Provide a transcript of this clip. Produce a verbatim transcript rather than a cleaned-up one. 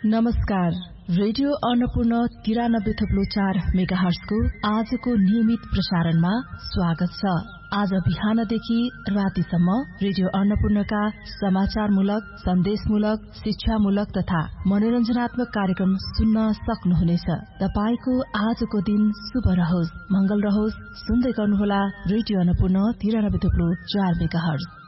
नमस्कार। रेडियो अन्नपूर्ण तिरानब्बे थप्लो चार मेगाहर्जको आजको नियमित प्रसारणमा स्वागत छ। आज बिहानदेखि रातिसम्म रेडियो अन्नपूर्णका समाचारमूलक, सन्देशमूलक, शिक्षामूलक तथा मनोरञ्जनात्मक कार्यक्रम सुन्न सक्नुहुनेछ। तपाईको आजको दिन शुभ रहोस्, मंगल रहोस्। सुन्दै गर्नुहोला रेडियो अन्नपूर्ण तिरानब्बे थप्लो चार मेगाहर्ज।